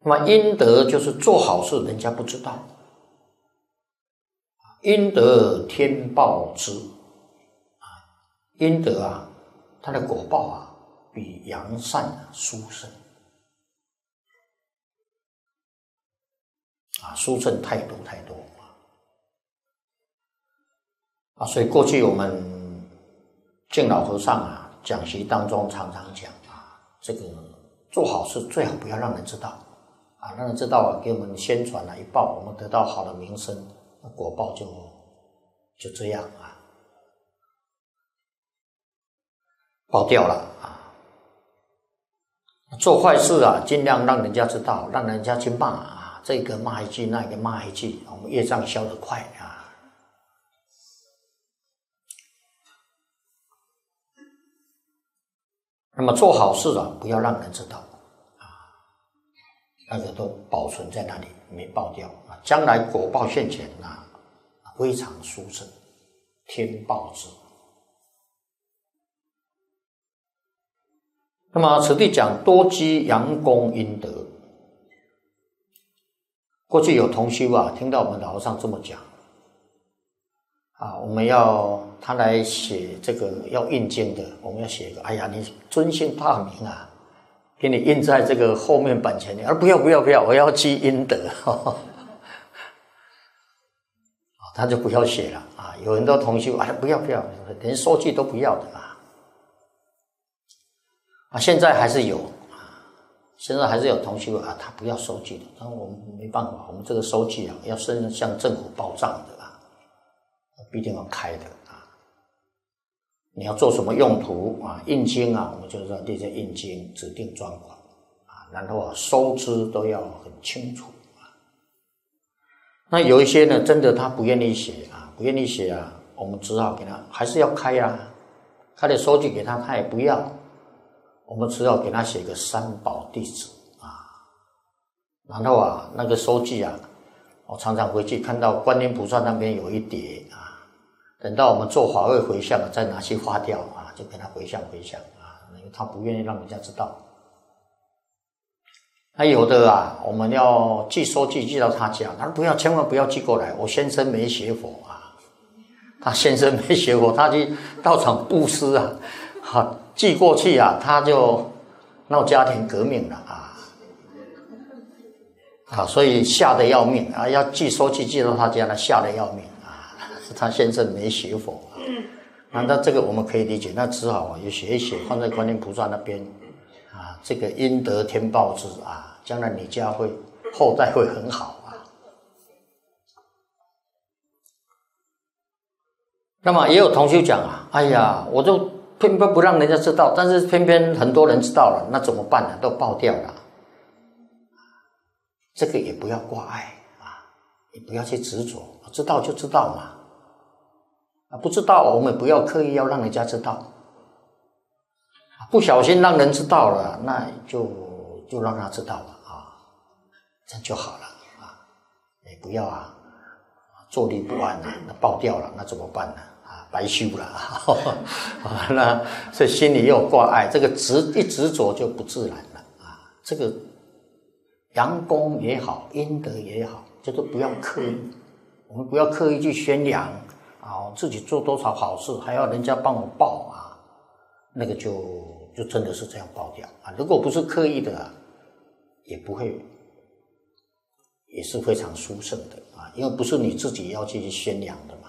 那么阴德就是做好事人家不知道，阴德天报之，阴德啊，它的果报啊比扬善殊胜殊胜太多太多所以过去我们敬老和尚讲习当中常常讲这个做好事最好不要让人知道让人知道给我们宣传一报，我们得到好的名声，果报就这样报掉了做坏事尽量让人家知道，让人家去骂这个骂一句，那个骂一句，我们业障消得快那么做好事不要让人知道那个都保存在那里，没爆掉将来果报现前非常殊胜，天报之。那么此地讲多积阳功阴德。过去有同修听到我们老和尚这么讲我们要他来写这个要印经的，我们要写一个哎呀你尊姓大名给你印在这个后面版前面，不要，我要积阴德他就不要写了有很多同修不要，连收据都不要的现在还是有现在还是有同修他不要收据的，但我们没办法，我们这个收据要向政府报账的必定要开的你要做什么用途印经我们就是要列在印经指定专款然后收支都要很清楚那有一些呢真的他不愿意写我们只好给他还是要开开的收据给他，他也不要，我们只好给他写个三宝地址然后那个收据我常常回去看到观音菩萨那边有一叠等到我们做法会回向再拿去花掉就给他回向因为他不愿意让人家知道。那有的我们要寄收据寄到他家，他说千万不要寄过来，我先生没学佛他先生没学佛，他去道场布施寄过去他就闹家庭革命了所以吓得要命要寄收据寄到他家呢，吓得要命他先生没学佛那这个我们可以理解，那只好也写一写放在观音菩萨那边这个阴德天报之将来你家后代会很好那么也有同修讲哎呀我就偏偏不让人家知道，但是偏偏很多人知道了，那怎么办呢？都爆掉了。这个也不要挂碍也不要去执着，知道就知道嘛不知道我们不要刻意要让人家知道，不小心让人知道了，那就让他知道了这样就好了也不要坐立不安那爆掉了，那怎么办呢？白修了那所以心里又有挂碍，这个一执着就不自然了这个阳功也好，阴德也好，就是不要刻意，我们不要刻意去宣扬自己做多少好事，还要人家帮我报那个就真的是这样爆掉如果不是刻意的也不会，也是非常殊胜的因为不是你自己要去宣扬的嘛